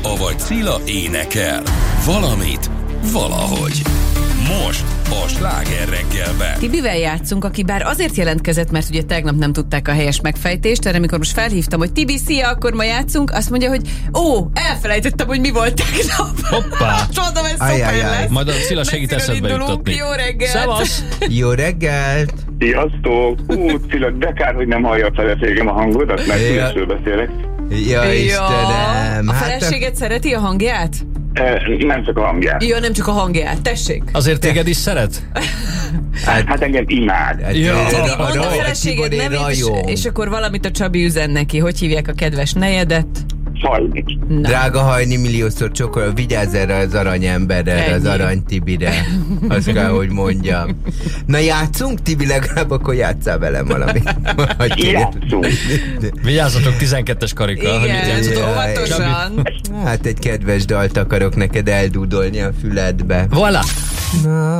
avagy Cilla énekel. Valamit, valahogy. Most a Sláger reggelben. Tibivel játszunk, aki bár azért jelentkezett, mert ugye tegnap nem tudták a helyes megfejtést, erre amikor most felhívtam, hogy Tibi, szia, akkor ma játszunk, azt mondja, hogy elfelejtettem, hogy mi volt tegnap. Hoppá! Mondom, ez szuper lesz. Majd a Cilla segít eszedbe juttatni. Jó reggelt! Szevasz! Jó reggelt! Sziasztok! Cilla, de kár, hogy nem hallja a feleségem a hangodat, mert külső beszélek. Ja, Istenem! A feleséged szereti a hangját? Nem csak a hangját. Ja, nem csak a hangját, tessék. Azért téged is szeret? Hát engem imád. Mondd a feleséged nevét, és akkor valamit a Csabi üzen neki. Hogy hívják a kedves nejedet? Hajni. Drága Hajni, milliószor csokol, vigyázz erre az aranyemberre, az arany Tibire. Azt kell, hogy mondjam. Na játszunk, Tibi, legalább akkor játsszál velem valamit. Játszunk. Vigyázzatok 12-es karikkal. Igen, óvatosan. Hát egy kedves dalt akarok neked eldúdolni a füledbe. Voilà! Na.